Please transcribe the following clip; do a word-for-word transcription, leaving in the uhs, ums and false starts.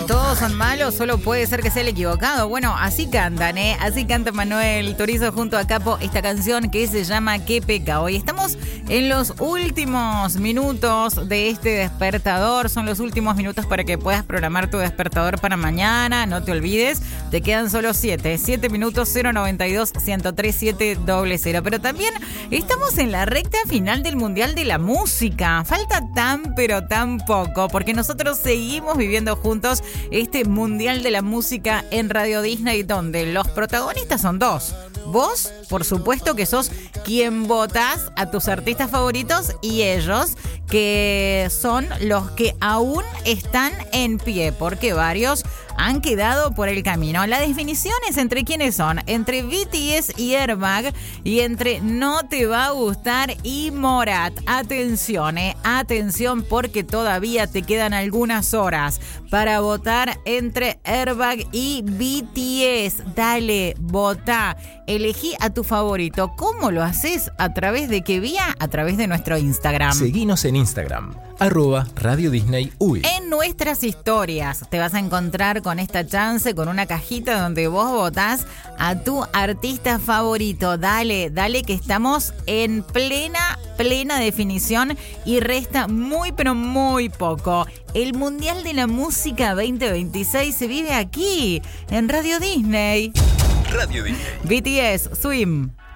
todos son malos, solo puede ser que sea el equivocado. Bueno, así cantan, ¿eh? Así canta Manuel Turizo junto a Capo esta canción que se llama Qué pecado. Y estamos en los últimos minutos de este despertador. Son los últimos minutos para que puedas programar tu despertador para mañana. No te olvides, te quedan solo siete. siete minutos, cero noventa y dos, ciento tres, siete cero cero. Pero también estamos en la recta final del Mundial de la Música. Falta tan, pero tan poco, porque nosotros seguimos viviendo juntos este Mundial de la Música en Radio Disney, donde los protagonistas son dos. Vos, por supuesto que sos quien votás a tus artistas favoritos, y ellos, que son los que aún están en pie, porque varios han quedado por el camino. La definición es entre quiénes son, entre B T S y Airbag, y entre No Te Va a Gustar y Morat. Atención, eh, atención, porque todavía te quedan algunas horas para votar entre Airbag y B T S. Dale, votá, elegí a tu favorito. ¿Cómo lo haces? ¿A través de qué vía? A través de nuestro Instagram. Seguinos en Instagram, arroba Radio Disney U Y. En nuestras historias te vas a encontrar con esta chance, con una cajita donde vos votás a tu artista favorito. Dale, dale, que estamos en plena, plena definición y resta muy, pero muy poco. El Mundial de la Música veinte veintiséis se vive aquí, en Radio Disney. Radio Disney. B T S, Swim.